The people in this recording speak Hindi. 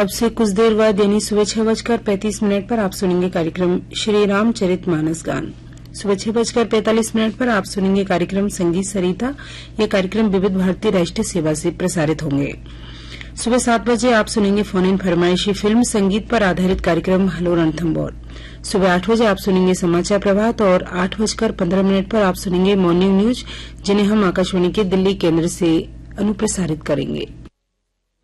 अब से कुछ देर बाद यानी सुबह 6:35 पर आप सुनेंगे कार्यक्रम श्री रामचरितमानस गान। सुबह 6:45 पर आप सुनेंगे कार्यक्रम संगीत सरिता। ये कार्यक्रम विविध भारती राष्ट्रीय सेवा से प्रसारित होंगे। सुबह 7 बजे आप सुनेंगे फोन इन फरमाइशी फिल्म संगीत पर आधारित कार्यक्रम हेलो रणथंबोर। सुबह 8 बजे आप सुनेंगे समाचार प्रभात और 8:15 पर आप सुनेंगे मॉर्निंग न्यूज, जिन्हें हम आकाशवाणी के दिल्ली केंद्र से अनुप्रसारित करेंगे।